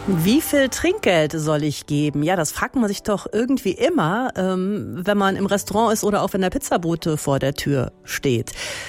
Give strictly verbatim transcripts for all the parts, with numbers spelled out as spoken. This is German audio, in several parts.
Wie viel Trinkgeld soll ich geben? Ja, das fragt man sich doch irgendwie immer, ähm, wenn man im Restaurant ist oder auch wenn der Pizzabote vor der Tür steht.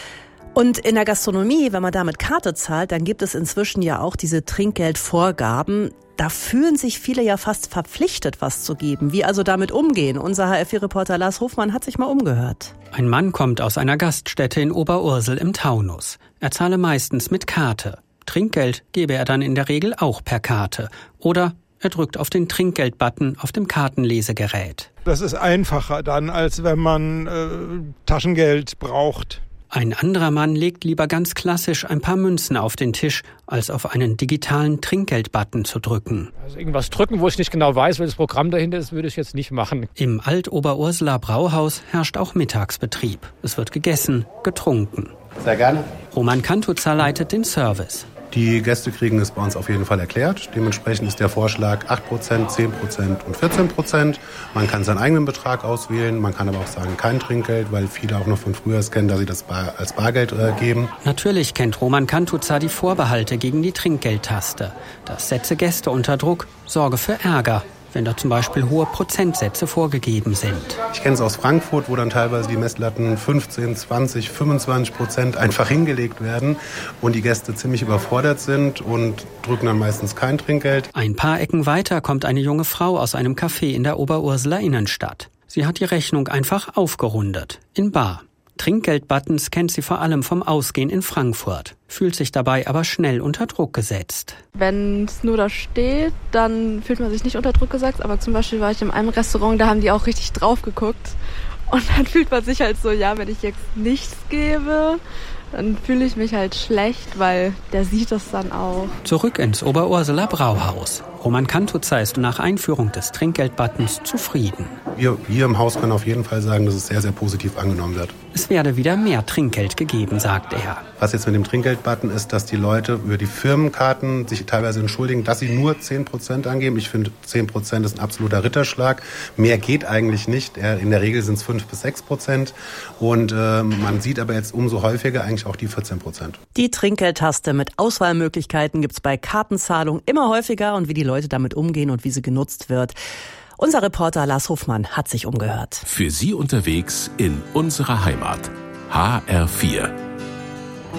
Und in der Gastronomie, wenn man da mit Karte zahlt, dann gibt es inzwischen ja auch diese Trinkgeldvorgaben. Da fühlen sich viele ja fast verpflichtet, was zu geben. Wie also damit umgehen? Unser H R vier Reporter Lars Hofmann hat sich mal umgehört. Ein Mann kommt aus einer Gaststätte in Oberursel im Taunus. Er zahle meistens mit Karte. Trinkgeld gebe er dann in der Regel auch per Karte. Oder er drückt auf den Trinkgeld-Button auf dem Kartenlesegerät. Das ist einfacher dann, als wenn man äh, Taschengeld braucht. Ein anderer Mann legt lieber ganz klassisch ein paar Münzen auf den Tisch, als auf einen digitalen Trinkgeld-Button zu drücken. Also irgendwas drücken, wo ich nicht genau weiß, welches Programm dahinter ist, würde ich jetzt nicht machen. Im Alt-Oberurseler Brauhaus herrscht auch Mittagsbetrieb. Es wird gegessen, getrunken. Sehr gerne. Roman Kantuzza leitet den Service. Die Gäste kriegen es bei uns auf jeden Fall erklärt. Dementsprechend ist der Vorschlag acht Prozent, zehn Prozent und vierzehn Prozent. Man kann seinen eigenen Betrag auswählen. Man kann aber auch sagen, kein Trinkgeld, weil viele auch noch von früher kennen, dass sie das bar, als Bargeld äh, geben. Natürlich kennt Roman Kantuzza die Vorbehalte gegen die Trinkgeldtaste. Das setze Gäste unter Druck, sorge für Ärger, wenn da zum Beispiel hohe Prozentsätze vorgegeben sind. Ich kenne es aus Frankfurt, wo dann teilweise die Messlatten fünfzehn, zwanzig, fünfundzwanzig Prozent einfach hingelegt werden und die Gäste ziemlich überfordert sind und drücken dann meistens kein Trinkgeld. Ein paar Ecken weiter kommt eine junge Frau aus einem Café in der Oberurseler Innenstadt. Sie hat die Rechnung einfach aufgerundet, in bar. Trinkgeldbuttons kennt sie vor allem vom Ausgehen in Frankfurt, fühlt sich dabei aber schnell unter Druck gesetzt. Wenn es nur da steht, dann fühlt man sich nicht unter Druck gesetzt, aber zum Beispiel war ich in einem Restaurant, da haben die auch richtig drauf geguckt und dann fühlt man sich halt so, ja, wenn ich jetzt nichts gebe, dann fühle ich mich halt schlecht, weil der sieht das dann auch. Zurück ins Oberurseler Brauhaus. Roman Kantuzza ist nach Einführung des Trinkgeldbuttons zufrieden. Wir hier im Haus können auf jeden Fall sagen, dass es sehr, sehr positiv angenommen wird. Es werde wieder mehr Trinkgeld gegeben, sagt er. Was jetzt mit dem Trinkgeldbutton ist, dass die Leute über die Firmenkarten sich teilweise entschuldigen, dass sie nur zehn Prozent angeben. Ich finde, zehn Prozent ist ein absoluter Ritterschlag. Mehr geht eigentlich nicht. In der Regel sind es fünf bis sechs Prozent. Und äh, man sieht aber jetzt umso häufiger eigentlich auch die vierzehn Prozent. Die Trinkgeldtaste mit Auswahlmöglichkeiten gibt's bei Kartenzahlung immer häufiger und wie die Leute damit umgehen und wie sie genutzt wird. Unser Reporter Lars Hofmann hat sich umgehört. Für Sie unterwegs in unserer Heimat. H R vier.